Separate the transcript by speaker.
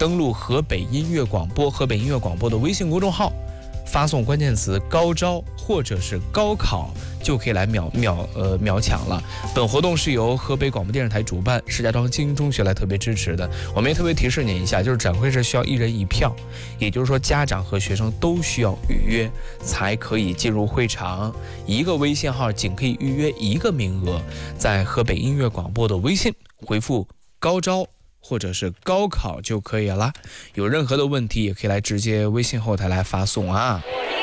Speaker 1: 登录河北音乐广播的微信公众号，发送关键词高招或者是高考，就可以来秒抢了。本活动是由河北广播电视台主办，石家庄精英中学来特别支持的。我们也特别提示您一下，就是展会是需要1人1票，也就是说家长和学生都需要预约才可以进入会场。一个微信号仅可以预约1个名额，在河北音乐广播的微信回复高招或者是高考就可以了。有任何的问题也可以来直接微信后台来发送啊。